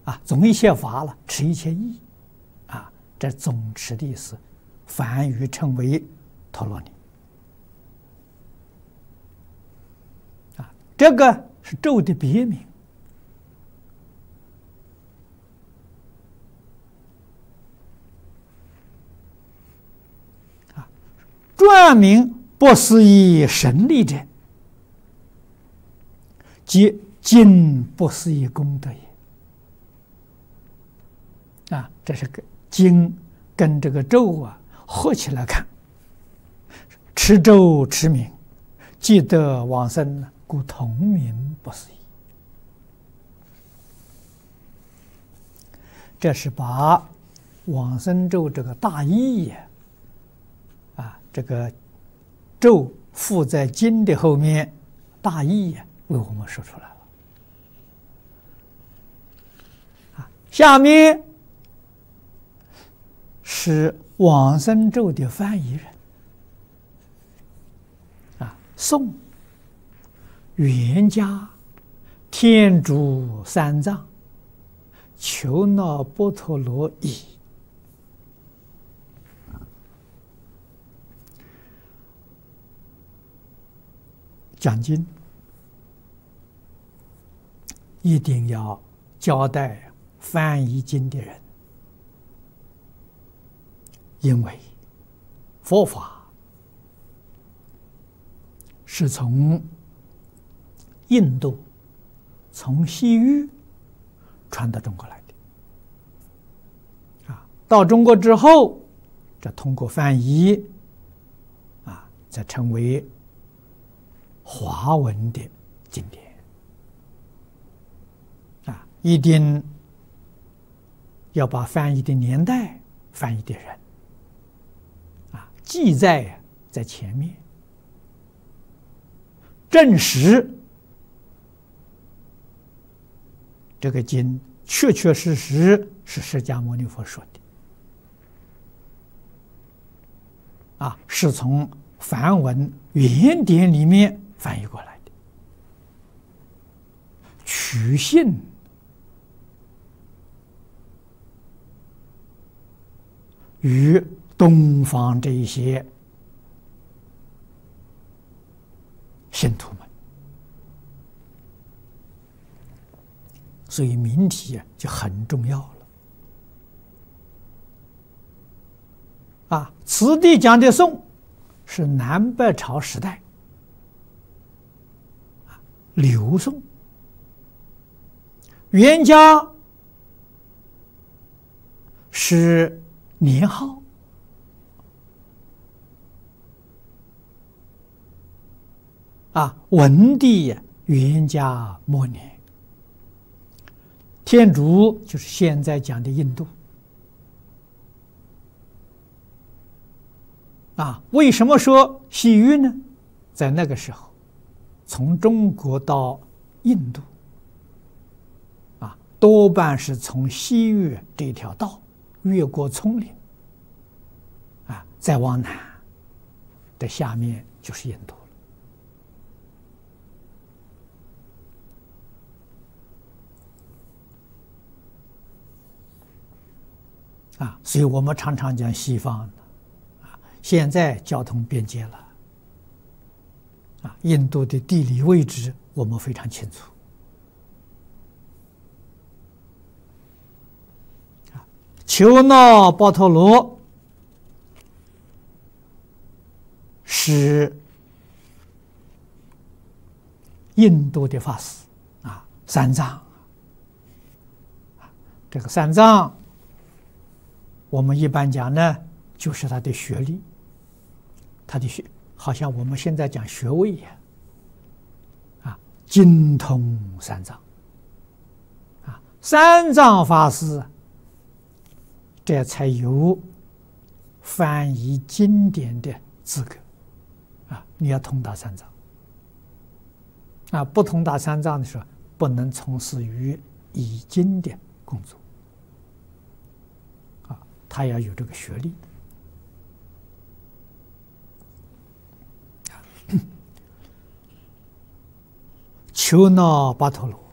总一切法了，持一切义，这总持的意思，梵语称为陀罗尼，这个是咒的别名，专名不思议神力者，即经不思议功德也。这是个经跟这个咒合起来看，持咒持名，即得往生，故同名不思议。这是把往生咒这个大意这个咒附在经的后面，大意为我们说出来了。下面是往生咒的翻译人，宋袁家天竺三藏求那波陀罗译。讲经一定要交代翻译经的人，因为佛法是从印度、从西域传到中国来的，到中国之后，这通过翻译，才成为华文的经典，一定要把翻译的年代、翻译的人，记载在前面，证实这个经确确实实是释迦牟尼佛说的，是从梵文原典里面翻译过来的，取信与东方这一些信徒们，所以名题就很重要了。此地讲的宋是南北朝时代，刘宋，袁家是年号，文帝袁家末年，天竺就是现在讲的印度。为什么说西域呢？在那个时候，从中国到印度，多半是从西域这条道越过丛林，再往南的下面就是印度了。所以我们常常讲西方，现在交通便捷了，印度的地理位置我们非常清楚。求那波陀罗是印度的法师三藏。这个三藏，我们一般讲呢，就是他的学历，他的好像我们现在讲学位一样，精通三藏，三藏法师，这才有翻译经典的资格，你要通达三藏，不通达三藏的时候，不能从事于译经的工作，他要有这个学历。求那巴陀罗